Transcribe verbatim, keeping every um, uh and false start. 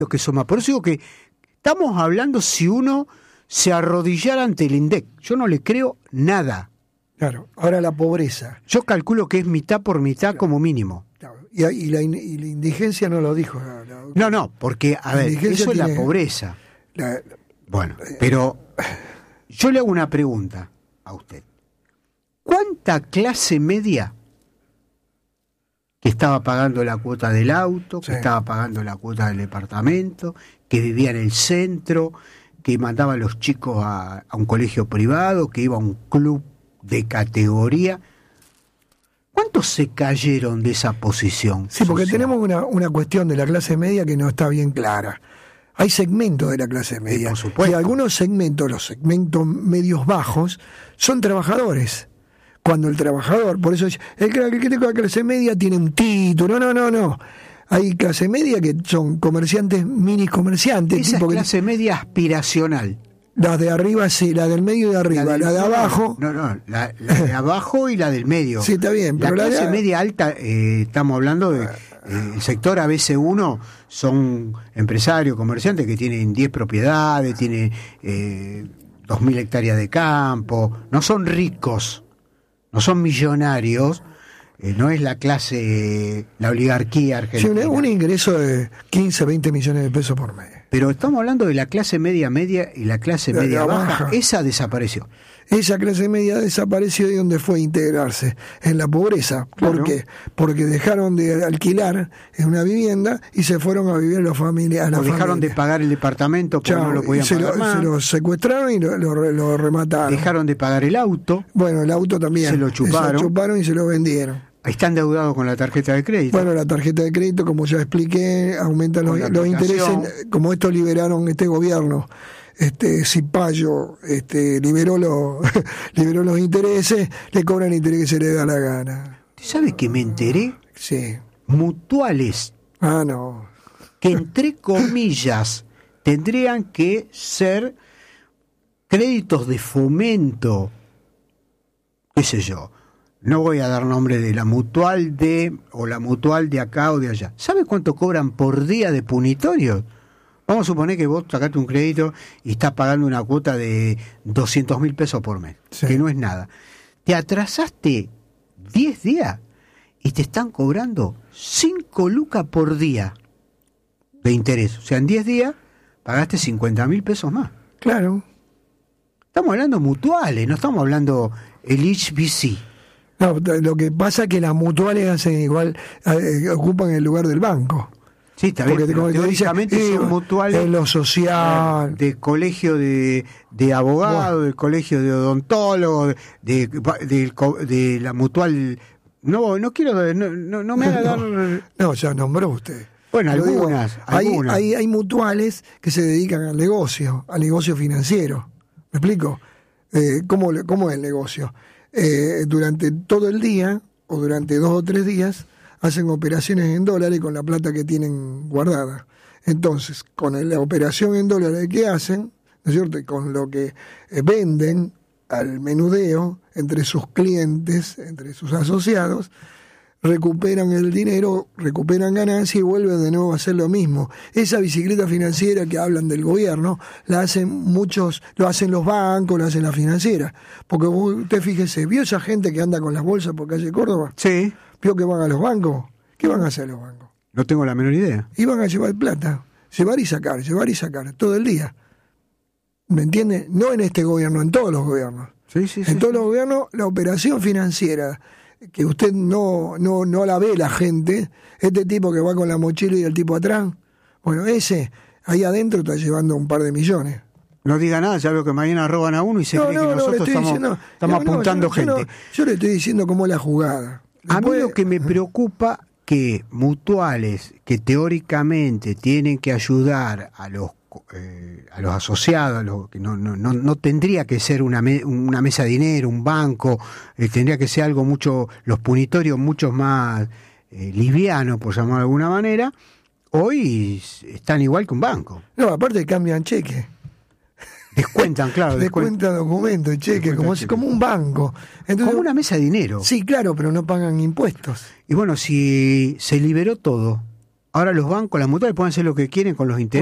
que son más. Por eso digo que estamos hablando si uno se arrodillara ante el INDEC. Yo no le creo nada. Claro, ahora la pobreza. Yo calculo que es mitad por mitad, claro, como mínimo. Claro. Y, y, la, y la indigencia no lo dijo. La, la, no, no, porque, a ver, eso es la pobreza. La, la, bueno, eh, pero yo le hago una pregunta a usted. ¿Cuánta clase media que estaba pagando la cuota del auto, que sí. estaba pagando la cuota del departamento, que vivía en el centro, que mandaba a los chicos a, a un colegio privado, que iba a un club de categoría? ¿Cuántos se cayeron de esa posición? Sí, porque social? tenemos una, una cuestión de la clase media que no está bien clara. Hay segmentos de la clase media. Por supuesto. Y algunos segmentos, los segmentos medios bajos, son trabajadores. Cuando el trabajador, por eso el, el que tenga la clase media tiene un título, no, no, no. Hay clase media que son comerciantes, mini comerciantes. Esa tipo es clase que, media aspiracional. Las de arriba sí, la del medio y de arriba, la, del, la de abajo. No, no, la, la de abajo y la del medio. Sí, está bien. La pero clase la de... media alta, eh, estamos hablando de... Eh, el sector A B C uno son empresarios, comerciantes que tienen diez propiedades, tienen eh, dos mil hectáreas de campo, no son ricos. No son millonarios, eh, no es la clase, eh, la oligarquía argentina. Sí, un, un ingreso de quince, veinte millones de pesos por mes. Pero estamos hablando de la clase media media y la clase la, media la baja. baja. Esa desapareció. Esa clase media desapareció de donde fue a integrarse, en la pobreza. Claro. ¿Por qué? Porque dejaron de alquilar en una vivienda y se fueron a vivir a la familia. A la o dejaron familia. de pagar el departamento porque Chao, no lo podían se pagar lo, más. Se lo secuestraron y lo, lo, lo remataron. Dejaron de pagar el auto. Bueno, el auto también. Se lo chuparon. Se lo chuparon y se lo vendieron. Está endeudado con la tarjeta de crédito. Bueno, la tarjeta de crédito, como ya expliqué, aumentan los, los intereses. Como esto liberaron este gobierno, este Cipayo este, liberó, los, liberó los intereses, le cobran el interés que se le da la gana. ¿Sabe que me enteré? Sí. Mutuales. Ah, no. Que entre comillas tendrían que ser créditos de fomento, qué sé yo. No voy a dar nombre de la mutual de, o la mutual de acá o de allá. ¿Sabe cuánto cobran por día de punitorios? Vamos a suponer que vos sacaste un crédito y estás pagando una cuota de doscientos mil pesos por mes, sí. que no es nada. Te atrasaste diez días y te están cobrando cinco lucas por día de interés. O sea, en diez días pagaste cincuenta mil pesos más. Claro. Estamos hablando mutuales, no estamos hablando el H B C. No, lo que pasa es que las mutuales hacen igual, eh, ocupan el lugar del banco. Sí, está bien, porque pero teóricamente dice, son eh, mutuales en lo social, de colegio de, de abogados, bueno. del colegio de odontólogos, de, de, de, de la mutual. No, no quiero, no, no, no me haga dar. No, no, ya nombró usted. Bueno, algunas, digo, algunas. Hay, hay, hay mutuales que se dedican al negocio, al negocio financiero. ¿Me explico? Eh, ¿cómo, ¿Cómo es el negocio? Eh, durante todo el día o durante dos o tres días hacen operaciones en dólares con la plata que tienen guardada. Entonces, con la operación en dólares que hacen, ¿no es cierto? Y con lo que eh, venden al menudeo entre sus clientes, entre sus asociados, recuperan el dinero, recuperan ganancias y vuelven de nuevo a hacer lo mismo. Esa bicicleta financiera que hablan del gobierno, la hacen muchos, lo hacen los bancos, lo hacen las financieras. Porque usted fíjese, ¿vio esa gente que anda con las bolsas por calle Córdoba? Sí. ¿Vio que van a los bancos? ¿Qué van a hacer los bancos? No tengo la menor idea. Y van a llevar plata, llevar y sacar, llevar y sacar, todo el día. ¿Me entiende? No en este gobierno, en todos los gobiernos. Sí, sí, sí. En todos sí. los gobiernos, la operación financiera que usted no, no, no la ve la gente, este tipo que va con la mochila y el tipo atrás, bueno, ese ahí adentro está llevando un par de millones. No diga nada, ya veo que mañana roban a uno y se no, cree no, que no, nosotros estamos, diciendo, estamos no, apuntando no, yo, gente. Yo, no, yo le estoy diciendo cómo es la jugada. Después, a mí lo que me preocupa que mutuales que teóricamente tienen que ayudar a los Eh, a los asociados, a los, que no, no, no, no tendría que ser una, me, una mesa de dinero, un banco, eh, tendría que ser algo mucho, los punitorios mucho más eh, livianos, por llamarlo de alguna manera, hoy están igual que un banco. No, aparte cambian cheque. Descuentan, claro. Descuentan documentos, cheque, como, cheque. como un banco. Entonces, como una mesa de dinero. Sí, claro, pero no pagan impuestos. Y bueno, si se liberó todo, Ahora los bancos, las mutuales pueden hacer lo que quieren con los intereses.